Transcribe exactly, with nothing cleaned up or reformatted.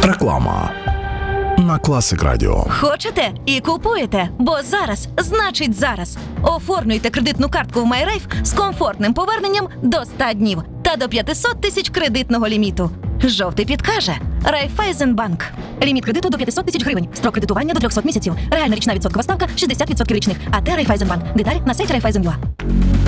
Реклама на Класик Радіо. Хочете і купуєте, бо зараз значить зараз. Оформлюйте кредитну картку в MyRafe з комфортним поверненням до ста днів та до п'ятсот тисяч кредитного ліміту. Жовтий підкаже Райфайзенбанк. Ліміт кредиту до п'ятсот тисяч гривень. Строк кредитування до триста місяців. Реальна річна відсоткова ставка шістдесят відсотків річних. АТ Райфайзенбанк. Деталі на сайті Райфайзен.ua.